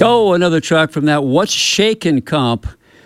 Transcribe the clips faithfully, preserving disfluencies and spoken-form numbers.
Oh, another track from that What's Shakin' comp.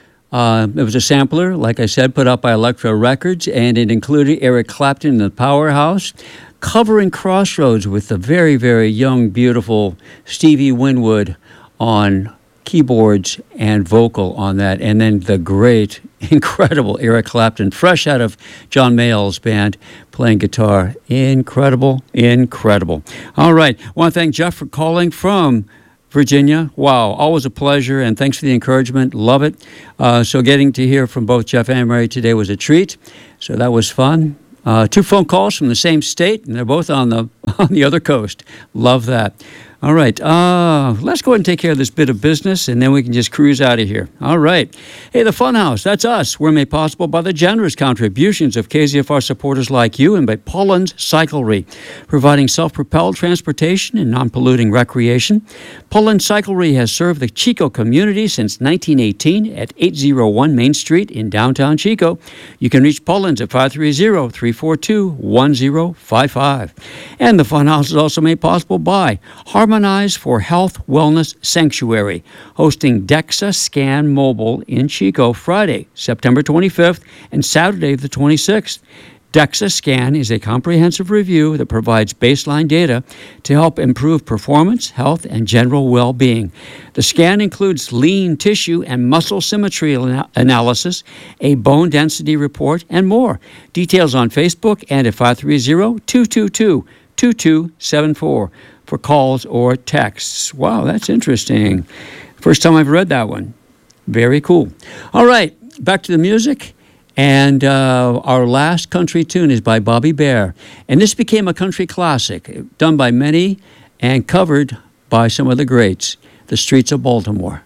Uh, it was a sampler, like I said, put out by Elektra Records, and it included Eric Clapton and the Powerhouse, covering Crossroads with the very, very young, beautiful Stevie Winwood on keyboards and vocal on that, and then the great, incredible Eric Clapton, fresh out of John Mayall's band, playing guitar. Incredible, incredible. All right, I want to thank Jeff for calling from Virginia. Wow, always a pleasure, and thanks for the encouragement. Love it. Uh, so getting to hear from both Jeff and Mary today was a treat, so that was fun. Uh, two phone calls from the same state, and they're both on the on the other coast. Love that. All right, uh, let's go ahead and take care of this bit of business, and then we can just cruise out of here. All right. Hey, the Funhouse, that's us. We're made possible by the generous contributions of K Z F R supporters like you and by Poland's Cyclery, providing self-propelled transportation and non-polluting recreation. Poland Cyclery has served the Chico community since nineteen eighteen at eight oh one Main Street in downtown Chico. You can reach Poland's at five three zero, three four two, one zero five five. And the Funhouse is also made possible by Harmonize for Health Wellness Sanctuary, hosting DEXA Scan Mobile in Chico Friday, September twenty-fifth, and Saturday the twenty-sixth. DEXA Scan is a comprehensive review that provides baseline data to help improve performance, health, and general well-being. The scan includes lean tissue and muscle symmetry ana- analysis, a bone density report, and more. Details on Facebook and at five three zero, two two two, two two seven four for calls or texts. Wow, that's interesting. First time I've read that one. Very cool. All right, back to the music. And uh, our last country tune is by Bobby Bare. And this became a country classic, done by many and covered by some of the greats, The Streets of Baltimore.